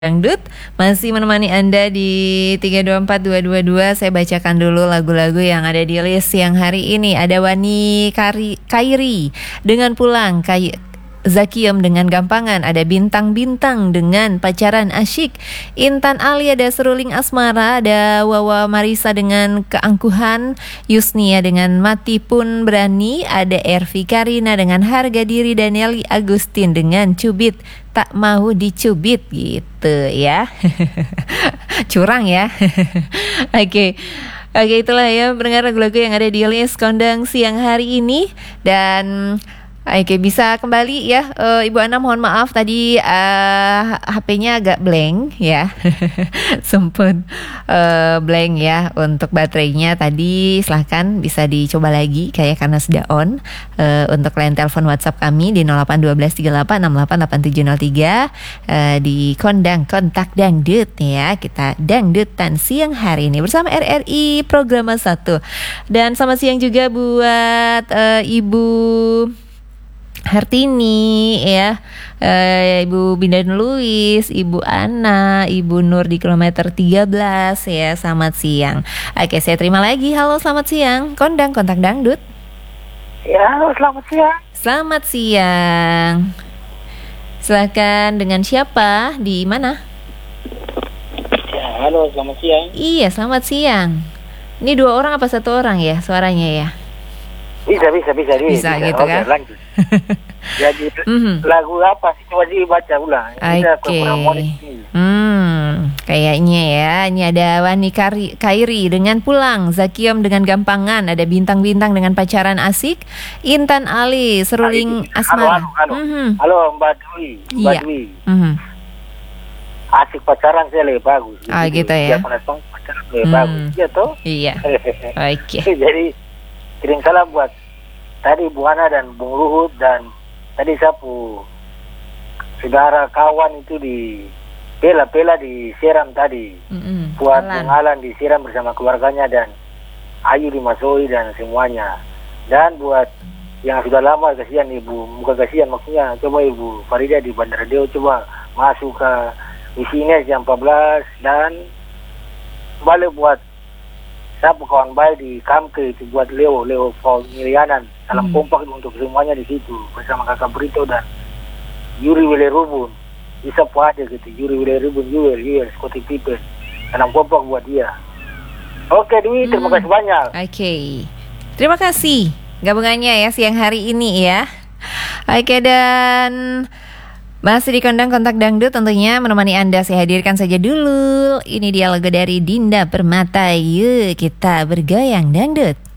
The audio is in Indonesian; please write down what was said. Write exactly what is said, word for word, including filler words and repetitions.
Dangdut masih menemani Anda di tiga dua empat dua dua dua. Saya bacakan dulu lagu-lagu yang ada di list yang hari ini. Ada Wani Kari, Kairi dengan Pulang, Kay, Zakiem dengan Gampangan, ada Bintang-Bintang dengan Pacaran Asyik, Intan Ali ada Seruling Asmara, ada Wawa Marisa dengan Keangkuhan, Yusnia dengan Mati Pun Berani, ada Ervi Karina dengan Harga Diri, dan Nelly Agustin dengan Cubit Tak Mau Dicubit gitu ya. Curang ya. Oke. Oke, itulah ya pendengar lagu-lagu yang ada di list kondang siang hari ini. Dan oke, bisa kembali ya, uh, Ibu Ana, mohon maaf tadi uh, H P-nya agak blank ya. Sempet uh, blank ya untuk baterainya tadi. Silahkan bisa dicoba lagi kayak karena sudah on. uh, Untuk line telepon WhatsApp kami di nol delapan dua belas tiga delapan enam delapan delapan tujuh nol tiga, uh, di Kondang Kontak Dangdut ya. Kita dangdutan siang hari ini bersama R R I Programa satu. Dan selamat siang juga buat uh, Ibu Hartini ya, e, Ibu Bindan Luis, Ibu Ana, Ibu Nur di kilometer tiga belas ya. Selamat siang. Oke, saya terima lagi. Halo, selamat siang. Kondang Kontak Dangdut. Ya, halo, selamat siang. Selamat siang. Silakan, dengan siapa? Di mana? Ya, halo, selamat siang. Iya, selamat siang. Ini dua orang apa satu orang ya suaranya ya? Bisa, bisa, bisa, bisa, bisa gitu. Oke, kan? Lanjut. Jadi mm-hmm. lagu apa sih? Coba dibaca ulang. Oke. Hmm, kayaknya ya. Ini ada Wani Kari, Kairi dengan Pulang, Zakiem dengan Gampangan, ada Bintang-Bintang dengan Pacaran Asik, Intan Ali, Seruling Asmara. Halo, halo, halo. Mm-hmm. Halo Mbak Dwi. Mbak iya. Dwi. Mm-hmm. Asik Pacaran saya lebih bagus. Ah, gitu, gitu ya. Pacaran lebih hmm. bagus. Iya toh? Iya. Oke. Okay. Jadi kirim salam buat tadi Bu Ana dan Bung Luhut, dan tadi sapu saudara kawan itu di Pela-Pela disiram tadi. Mm-hmm. Buat Bung Alan disiram bersama keluarganya, dan Ayu dimasoi dan semuanya. Dan buat yang sudah lama kasihan Ibu, bukan kasihan maksudnya, coba Ibu Farida di Bandar Deo coba masuk ke Wisines jam empat belas, dan balik buat sapu kawan baik di Kamke itu buat Leo, Leo Paul Milianan. Salam hmm. kompak untuk semuanya di situ bersama Kakak Brito dan Yuri Wilerubun. Bisa puasa gitu, Yuri Wilerubun, Yuri, Yuri, Scotty Pippen. Salam kompak buat dia. Oke Dwi, hmm. terima kasih banyak. Oke, okay. Terima kasih gabungannya ya siang hari ini ya. Oke, dan masih di Kondang Kontak Dangdut tentunya menemani Anda. Saya hadirkan saja dulu. Ini dia lagu dari Dinda Permata. Yuk kita bergoyang dangdut.